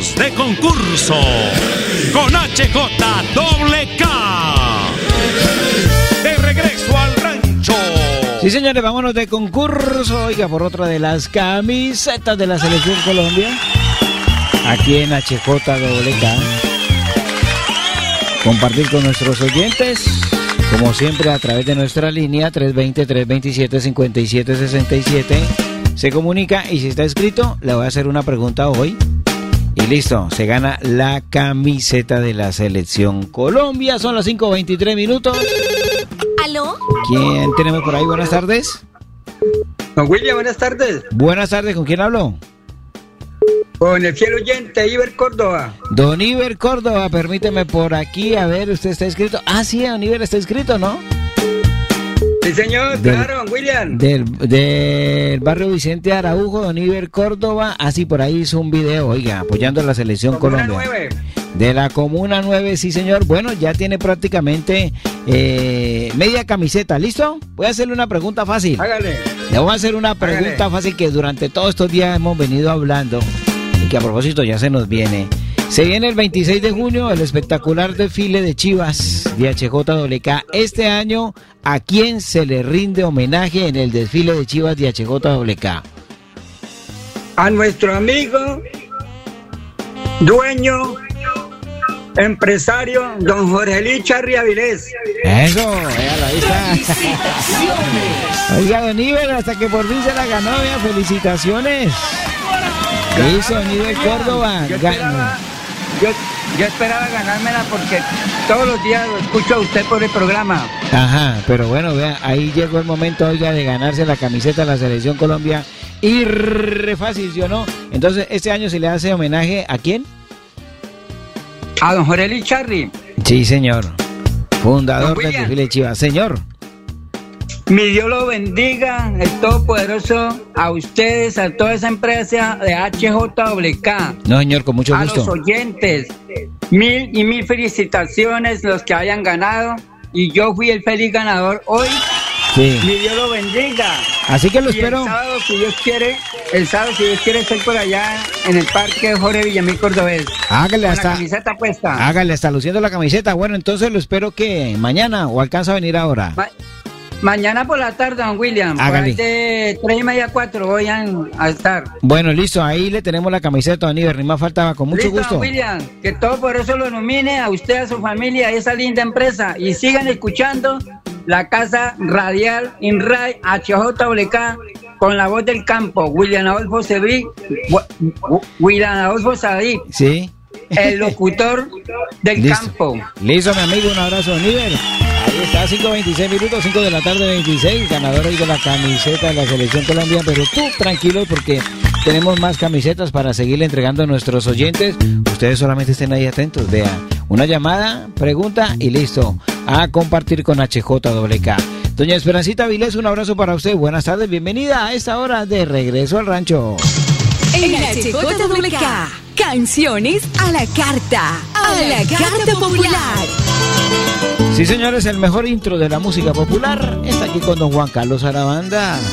Vámonos de concurso con HJWK. De regreso al rancho. Sí, señores, vámonos de concurso. Oiga, por otra de las camisetas de la Selección Colombia. Aquí en HJWK. Compartir con nuestros oyentes, como siempre, a través de nuestra línea 320-327-5767. Se comunica y si está escrito, le voy a hacer una pregunta hoy. Y listo, se gana la camiseta de la Selección Colombia. Son las 5:23 minutos. ¿Aló? ¿Quién tenemos por ahí? Buenas tardes. Don William, buenas tardes. Buenas tardes, ¿con quién hablo? Con el fiel oyente, Iber Córdoba. Don Iber Córdoba, permíteme por aquí, a ver, ¿usted está inscrito? Ah, sí, don Iber está inscrito, ¿no? Sí, señor, claro, don William. Del barrio Vicente Araujo, don Iber Córdoba. Ah, sí, por ahí hizo un video, oiga, apoyando a la Selección Comuna Colombia. 9. De la Comuna 9, sí, señor. Bueno, ya tiene prácticamente media camiseta, ¿listo? Voy a hacerle una pregunta fácil. Hágale. Le voy a hacer una pregunta fácil que durante todos estos días hemos venido hablando y que a propósito ya se nos viene. Se viene el 26 de junio el espectacular desfile de Chivas de HJWK. Este año, ¿a quién se le rinde homenaje en el desfile de Chivas de HJWK? A nuestro amigo, dueño, empresario, don Jorge Licharri Avilés. Eso, véala, ahí está. Oiga, don Iber, hasta que por fin se la ganó, vea, felicitaciones. ¿Qué hizo don Iber Córdoba? Yo esperaba ganármela porque todos los días lo escucho a usted por el programa. Ajá, pero bueno, vea, ahí llegó el momento, oiga, de ganarse la camiseta de la Selección Colombia. Y re fácil, ¿sí o no? Entonces, este año se le hace homenaje ¿a quién? A don Jorge Licharri. Sí, señor. Fundador del desfile de Chivas. Señor. Mi Dios lo bendiga, el Todopoderoso, a ustedes, a toda esa empresa de HJWK. No, señor, con mucho gusto. A los oyentes, mil felicitaciones los que hayan ganado. Y yo fui el feliz ganador hoy. Sí. Mi Dios lo bendiga. Así que lo espero. El sábado, si Dios quiere, estoy por allá en el Parque Jorge Villamil Cordobés. Hágale hasta. Con la camiseta puesta. Hágale, está luciendo la camiseta. Bueno, entonces lo espero que mañana o alcanza a venir ahora. Mañana por la tarde, don William. Hágale. De 3:30 a 4 voy a estar. Bueno, listo, ahí le tenemos la camiseta, don Iber, ni más faltaba, con mucho gusto. Don William, que todo por eso lo nomine a usted, a su familia, a esa linda empresa. Y sigan escuchando la Casa Radial INRAI HJWK con la voz del campo, William Adolfo Sadí. Sí. El locutor del campo. Listo, mi amigo, un abrazo, don Iber. Ahí está, 5:26 minutos, 5 de la tarde, 26, ganador ahí de la camiseta de la Selección Colombia, pero tú tranquilo porque tenemos más camisetas para seguirle entregando a nuestros oyentes. Ustedes solamente estén ahí atentos, vean, una llamada, pregunta y listo, a compartir con HJWK. Doña Esperancita Avilés, un abrazo para usted, buenas tardes, bienvenida a esta hora de Regreso al Rancho. En HJWK, canciones a la carta popular. Sí, señores, el mejor intro de la música popular está aquí con don Juan Carlos Arabanda.